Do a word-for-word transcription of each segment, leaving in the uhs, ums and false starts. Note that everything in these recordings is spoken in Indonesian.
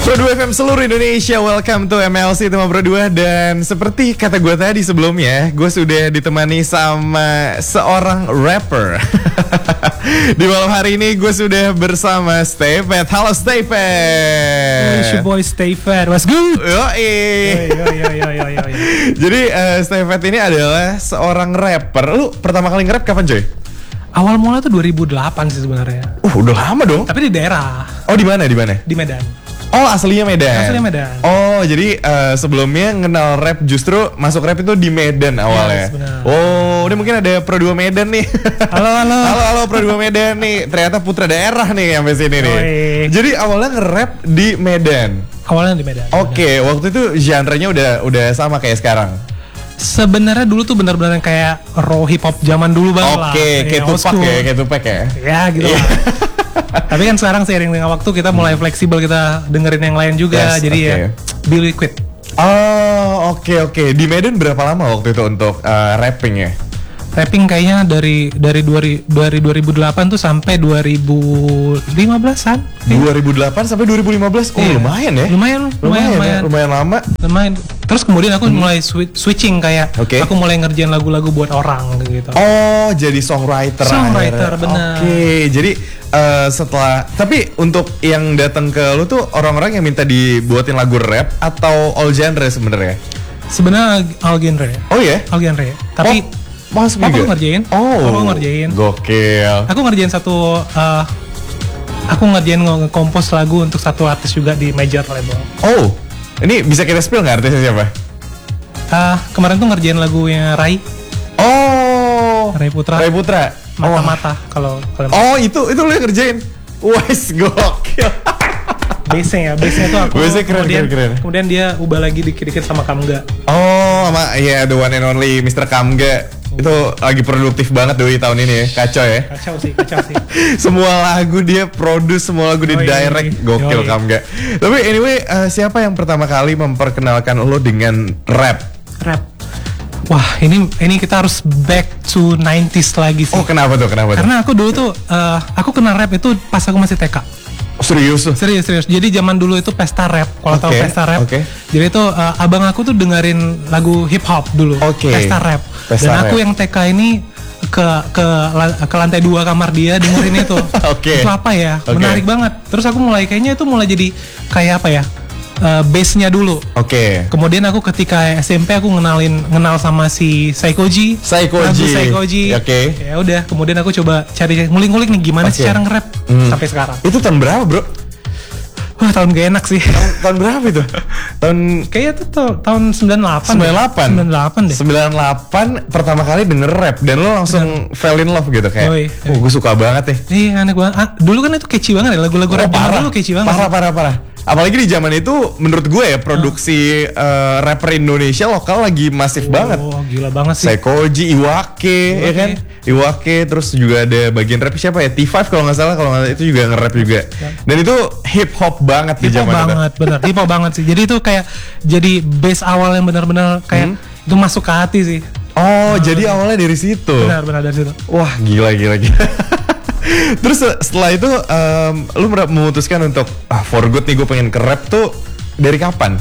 Pro dua F M seluruh Indonesia, welcome to M L C Tema Pro dua. Dan seperti kata gue tadi sebelumnya, gue sudah ditemani sama seorang rapper. Di malam hari ini gue sudah bersama Stay Fat. Halo Stay Fat. It's your boy Stay Fat, what's good? Yoi. Yo, yo, yo, yo, yo, yo. Jadi uh, Stay Fat ini adalah seorang rapper. Lu pertama kali nge-rap kapan coy? Awal mula tuh dua ribu delapan sih sebenarnya. Uh, udah lama dong. Tapi di daerah. Oh, di mana? Di mana? Di Medan. Oh, aslinya Medan. Aslinya Medan. Oh, jadi uh, sebelumnya kenal rap justru masuk rap itu di Medan awalnya. Yes, benar. Oh, ini mungkin ada Pro dua Medan nih. Halo, halo. Halo, halo Pro dua Medan nih. Ternyata putra daerah nih sampai sini nih. Oi. Jadi awalnya nge-rap di Medan. Awalnya di Medan. Oke, okay, waktu itu genre-nya udah udah sama kayak sekarang. Sebenarnya dulu tuh benar-benar kayak raw hip hop zaman dulu banget lah. Oke, kayak old Tupac school. ya, kayak Tupac ya. Ya gitu lah. Tapi kan sekarang seiring dengan waktu kita mulai fleksibel, kita dengerin yang lain juga. Yes, jadi okay. ya be liquid. Oh, oke okay, oke. Okay. Di Medan berapa lama waktu itu untuk uh, rapping ya? Rapping kayaknya dari dari dua ribu delapan tuh sampai dua ribu lima belasan. dua ribu delapan sampai dua ribu lima belas. Oh, Iya. lumayan ya. Lumayan, lumayan, Lumayan, lumayan. ya? Lumayan lama. Lumayan. Terus kemudian aku hmm. mulai swi- switching kayak Okay. aku mulai ngerjain lagu-lagu buat orang gitu. Oh, jadi songwriter. Songwriter, benar. Oke, okay. Jadi uh, setelah tapi untuk yang datang ke lu tuh orang-orang yang minta dibuatin lagu rap atau all genre sebenarnya? Sebenarnya all genre. Oh ya? All genre. Tapi oh. Masuk Papa juga? ngerjain. Oh, Papa ngerjain. Gokil. Aku ngerjain satu, uh, aku ngerjain nge-compose lagu untuk satu artis juga di major label. Oh, ini bisa kita spill nggak artisnya siapa? Uh, kemarin tuh ngerjain lagunya Rai. Oh, Rai Putra. Rai Putra. Mata-mata kalau kalau. Oh, itu itu lu yang ngerjain. Wes, gokil. Bass-nya ya, bass-nya tuh aku. Bass-nya keren, kemudian, keren, keren. kemudian dia ubah lagi dikit-dikit sama Kamga. Oh, sama ya yeah, the one and only mister Kamga. Itu lagi produktif banget Doi tahun ini ya. Kacau ya. Kacau sih, kacau sih. Semua lagu dia produce, semua lagu di Yoi, direct. Gokil yoi. Kamga. Tapi anyway, uh, siapa yang pertama kali memperkenalkan lo dengan rap? Rap. Wah, ini ini kita harus back to nineties lagi sih. Oh, kenapa tuh? Kenapa tuh? Karena aku dulu tuh uh, aku kenal rap itu pas aku masih T K. Oh, serius tuh? Serius, serius. Jadi zaman dulu itu pesta rap. Kalau tahu Okay, pesta rap. okay. Jadi itu uh, abang aku tuh dengerin lagu hip hop dulu. Okay. Pesta rap. Pesta Dan aku rap. yang T K ini ke ke ke lantai dua kamar dia dengerin itu. Oke. Itu apa ya? Okay. Menarik banget. Terus aku mulai kayaknya itu mulai jadi kayak apa ya? Uh, base-nya dulu. Oke. Okay. Kemudian aku ketika S M P aku ngenalin kenal sama si Saikoji. Saikoji. Lagu Saikoji. Oke. Okay. Ya udah, kemudian aku coba cari ngulik-ngulik nih gimana Okay. sih cara nge-rap Hmm. sampai sekarang. Itu tahun berapa, Bro? Wah, tahun gak enak sih. Tahun, tahun berapa itu? Tahun Kayaknya tuh ta- tahun sembilan puluh delapan. sembilan puluh delapan. sembilan puluh delapan deh. sembilan puluh delapan pertama kali denger rap dan lo langsung fell in love gitu kayak. Yoi, Oh, gue suka banget nih. Iya, aneh banget. Ah, dulu kan itu catchy banget ya, lagu-lagu Oh, rap zaman parah. dulu catchy banget. Parah, parah, parah. Apalagi di zaman itu menurut gue ya produksi uh, rapper Indonesia lokal lagi masif banget. Oh, gila banget sih. Saikoji, Iwake, ya kan? Iwake, terus juga ada bagian rap siapa ya? T lima kalau nggak salah, kalau nggak itu juga nge-rap juga. Dan itu hip hop banget di Hip hop zaman itu. banget, bener. Hip hop banget sih. Jadi itu kayak jadi base awal yang benar-benar kayak Hmm? itu masuk ke hati sih. Oh, jadi awalnya dari situ. Benar-benar dari situ. Wah, gila, gila, gila. Terus setelah itu um, lu memutuskan untuk ah for good nih gue pengen ke rap tuh dari kapan?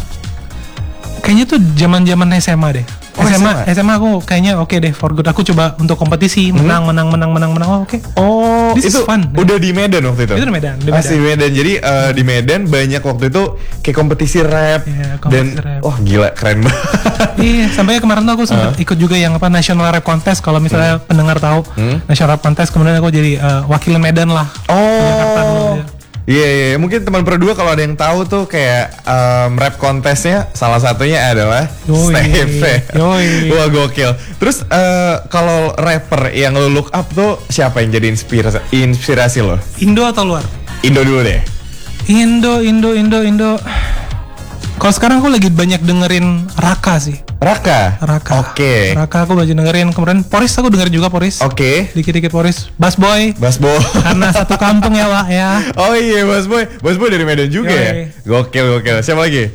Kayaknya tuh zaman-zaman S M A deh. Oh, S M A, S M A. S M A aku kayaknya oke deh for good. Aku coba untuk kompetisi, menang, menang, menang, menang, menang. Oh, oke. Oh, This is itu fun. udah di Medan waktu itu? Itu di Medan, di Masih Medan. Medan. Jadi uh, di Medan banyak waktu itu kayak kompetisi rap. Iya, dan kompetisi rap. wah gila keren banget. Iya, sampai kemarin tuh aku sempat Uh. ikut juga yang apa National Rap Contest. Kalau misalnya pendengar tahu Hmm. National Rap Contest, kemudian aku jadi uh, wakil Medan lah. Jakarta dulu Oh. dia. Iya, iya, iya. Mungkin teman berdua kalau ada yang tahu tuh kayak um, rap kontesnya salah satunya adalah Yoi. Steve. Yoi. Wah gokil. Terus uh, kalau rapper yang lo look up tuh siapa yang jadi inspirasi inspirasi lo? Indo atau luar? Indo dulu deh. Indo, Indo, Indo, Indo. Kalau sekarang aku lagi banyak dengerin Raka sih. Raka. Raka. Oke. Raka aku banyak dengerin. Kemudian Poris aku dengerin juga Poris. Oke. Dikit-dikit Poris. Bass Boy. Mas Bo. Karena satu kampung ya, Wak ya. Oh iya, Mas Boy. Mas Boy dari Medan juga Yoi. ya. Gokil, gokil. Siapa lagi?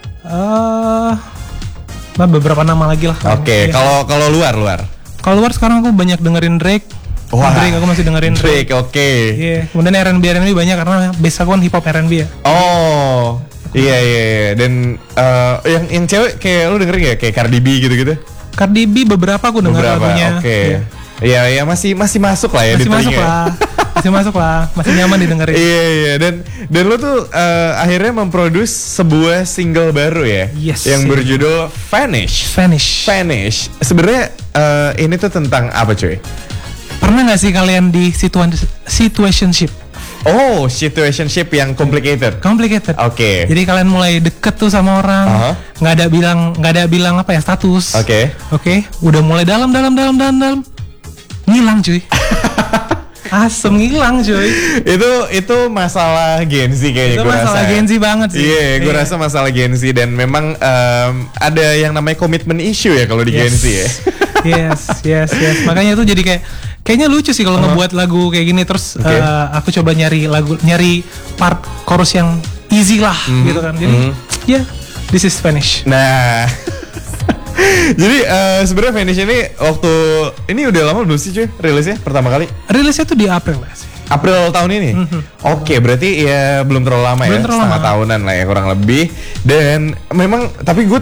Eh, uh, beberapa nama lagi lah. Oke, Iya. kalau kalau luar luar. Kalau luar sekarang aku banyak dengerin Drake. Wah, Drake aku masih dengerin Drake. Drake, oke. Iya, kemudian R and B R and B banyak karena base aku kan hip hop R and B ya. Oh, Iya iya iya. Dan uh, yang yang cewek kayak lu dengerin gak kayak Cardi B gitu-gitu? Cardi B beberapa aku dengar Beberapa, lagunya. oke. Okay. Iya iya masih masih masuk lah ya Masih di masuk telinga. lah. Masih masuk lah. Masih nyaman didengerin. Iya iya dan dan lu tuh uh, akhirnya memproduce sebuah single baru ya. Yes. Yang berjudul Vanish. Vanish. Vanish. Sebenarnya uh, ini tuh tentang apa cuy? Pernah nggak sih kalian di situa- situationship? Oh, situationship yang complicated. Complicated. Oke. Jadi kalian mulai deket tuh sama orang, Aha. nggak ada bilang nggak ada bilang apa ya status. Oke. Oke. Udah mulai dalam dalam dalam dalam dalam, ngilang cuy. Asem ngilang cuy. itu itu masalah Gen Z kayaknya Itu gue rasa. masalah Gen Z banget sih. Iya, gue Iya. rasa masalah Gen Z dan memang um, ada yang namanya komitmen issue ya kalau di Gen Z ya. Yes, yes, yes. Makanya itu jadi kayak kayaknya lucu sih kalau Uh-huh. ngebuat lagu kayak gini terus Oke. eh, aku coba nyari lagu nyari part chorus yang easy lah gitu kan. Jadi Mhm. ya this is Spanish. Nah, jadi uh, sebenarnya Vanish ini waktu ini udah lama belum sih cuy rilisnya pertama kali? Rilisnya tuh di April lah sih. April tahun ini. Oke, berarti ya belum terlalu lama Belum ya, terlalu setengah lama. tahunan lah ya kurang lebih. Dan memang tapi gue